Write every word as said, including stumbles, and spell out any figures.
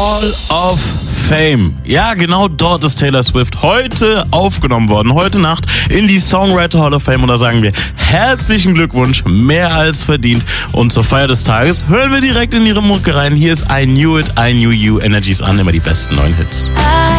Hall of Fame. Ja, genau dort ist Taylor Swift heute aufgenommen worden. Heute Nacht in die Songwriter Hall of Fame. Und da sagen wir herzlichen Glückwunsch, mehr als verdient. Und zur Feier des Tages hören wir direkt in ihre Mucke rein. Hier ist I Knew It, I Knew You. Energies an, immer die besten neuen Hits.